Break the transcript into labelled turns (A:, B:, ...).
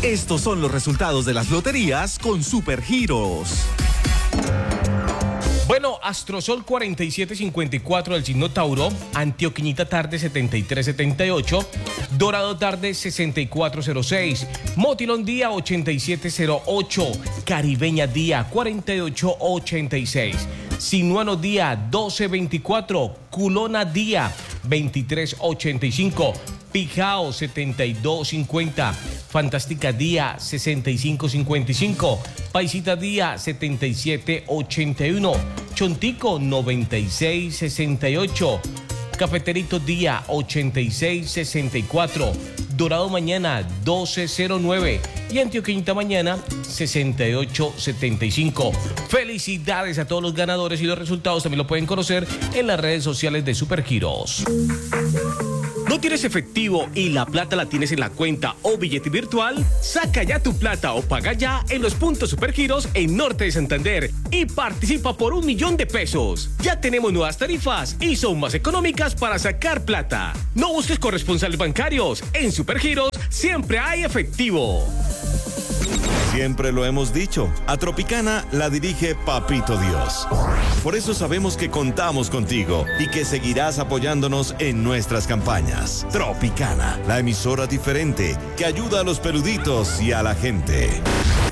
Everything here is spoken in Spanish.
A: Estos son los resultados de las loterías con Supergiros.
B: Bueno, Astrosol 4754 del signo Tauro, Antioquinita tarde 7378, Dorado tarde 6406, Motilón día 8708, Caribeña día 4886, Sinuano día 1224, Culona día 2385, Pijao 7250, Fantástica día 6555, Paisita día 7781, Chontico 9668, Cafeterito día 8664, Dorado mañana 1209 y Antioquinita mañana 6875. Felicidades a todos los ganadores y los resultados también lo pueden conocer en las redes sociales de Supergiros. ¿No tienes efectivo y la plata la tienes en la cuenta o billete virtual? Saca ya tu plata o paga ya en los puntos Supergiros en Norte de Santander y participa por 1 millón de pesos. Ya tenemos nuevas tarifas y son más económicas para sacar plata. No busques corresponsales bancarios. En Supergiros siempre hay efectivo.
C: Siempre lo hemos dicho, a Tropicana la dirige Papito Dios. Por eso sabemos que contamos contigo y que seguirás apoyándonos en nuestras campañas. Tropicana, la emisora diferente que ayuda a los peluditos y a la gente.